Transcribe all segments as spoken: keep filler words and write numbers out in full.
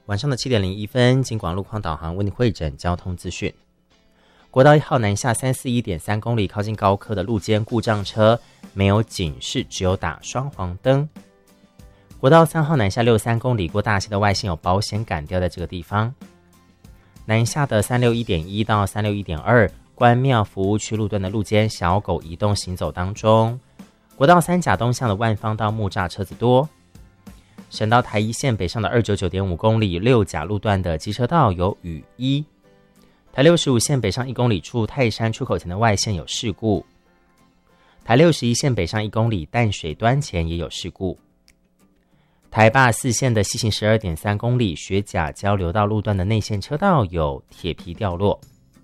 晚上的七点零一分，金广路况导航为你汇整交通资讯。国道一号南下三四一点三公里，靠近高科的路肩故障车没有警示，只有打双黄灯。国道三号南下六三公里，过大溪的外线有保险杆掉在这个地方。南下的三六一点一到三六一点二，关庙服务区路段的路肩小狗移动行走当中。国道三甲东向的万方到木栅车子多。省道台一线北上的二九九点五公里，六甲路段的机车道有雨衣。台六十五线北上一公里处泰山出口前的外线有事故。台六十一线北上一公里淡水端前也有事故。台八四线的西行十二点三公里学甲交流道路段的内线车道有铁皮掉落。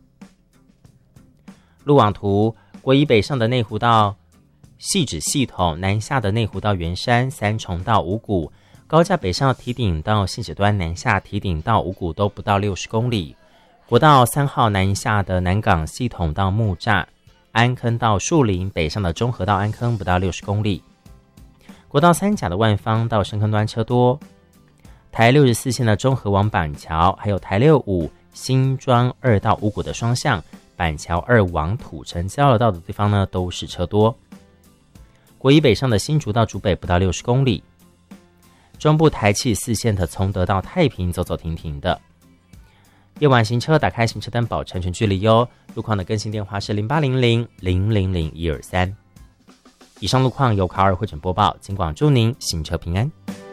路网图，国一北上的内湖道汐止系统，南下的内湖到圆山、三重到五股，高架北上堤顶到汐止端，南下堤顶到五股都不到六十公里。国道三号南下的南港系统到木栅，安坑到树林，北上的中和到安坑不到六十公里。国道三甲的万方到深坑端车多。台六十四线的中和往板桥，还有台六五新庄二到五股的双向，板桥二往土城交流道的地方呢，都是车多。国一北上的新竹到竹北不到六十公里。中部台七四线的崇德到太平走走停停的。夜晚行车打开行车灯保持安全距离哟。路况的更新电话是零八零零零零零一二三。以上路况由卡尔汇整播报，金广祝您行车平安。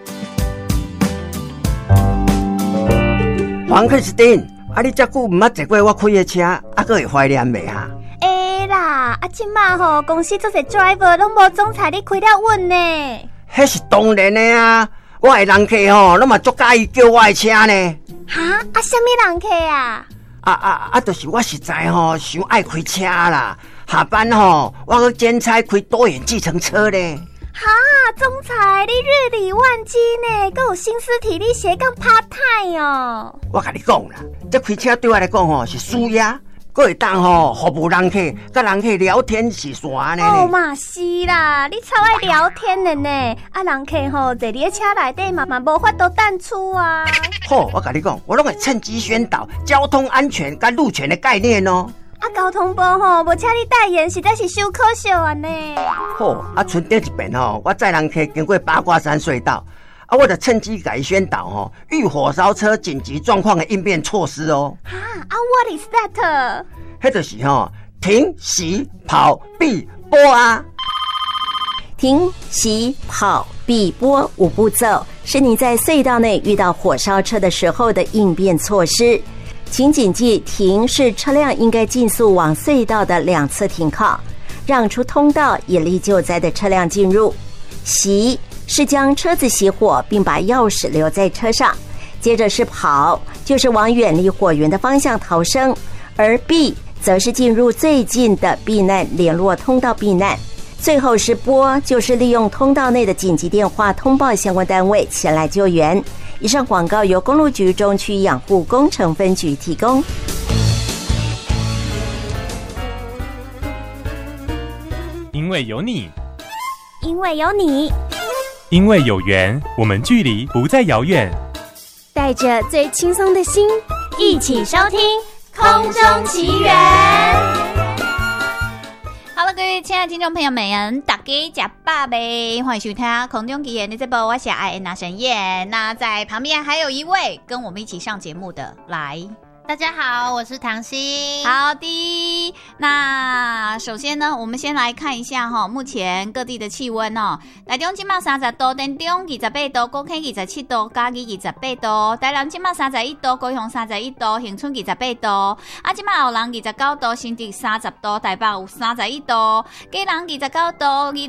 黄克斯汀，啊你这久唔捌坐过我开的车，啊阁会怀念未哈？ 会啦，啊即马吼公司做些 driver 拢无总裁你开了稳呢。 迄是当然的啊，我的人客吼，拢嘛足介意叫我的车呢。 哈啊，什么人客啊？ 啊啊啊！就是我实在吼想爱开车啦，下班吼我去兼差开多元计程车咧。 哈，总裁你日理万机呢，还有心思体力斜杠 part time 哦。 我跟你讲啦，这开车对我来讲吼是舒压，还会当吼服务人客，跟人客聊天是啥呢？ 哦嘛是啦，你超爱聊天的呢。啊，人客吼坐你的车内底嘛嘛无法度淡出啊。 好，我跟你讲，我拢会趁机宣导交通安全跟路权的概念哦。 啊，交通部吼无请你代言，实在是伤可惜啊呢。 好，啊，春顶一遍吼，我载人客经过八卦山隧道，啊，我就趁机改宣导吼，遇火烧车紧急状况的应变措施哦。 哈啊 ，What is that？ 迄就是吼，停、熄、跑、避、波啊。 停、熄、跑、避、波五步骤，是你在隧道内遇到火烧车的时候的应变措施。请谨记，停是车辆应该尽速往隧道的两侧停靠，让出通道以利救灾的车辆进入。熄是将车子熄火，并把钥匙留在车上。接着是跑，就是往远离火源的方向逃生，而避则是进入最近的避难联络通道避难。最后是拨，就是利用通道内的紧急电话通报相关单位前来救援。以上广告由公路局中区养护工程分局提供。 因为有你， 因为有你， 因为有缘，我们距离不再遥远。 带着最轻松的心，一起收听空中奇缘。Hello， 各位亲爱的听众朋友们，大家吃饱没？欢迎收听空中奇缘的这部，我是爱安娜沈燕。那在旁边还有一位跟我们一起上节目的，来。 大家好，我是唐心。 好的，那首先呢，我们先来看一下哈，目前各地的气温哦。台中今麦三十度，台中二十八度，高雄二十七度，嘉義二十八度，台南今麦三十一度，高雄三十一度，恆春二十八度，啊今麥後人二十九度，新竹三十度，台北有三十一度，基隆二十九度，宜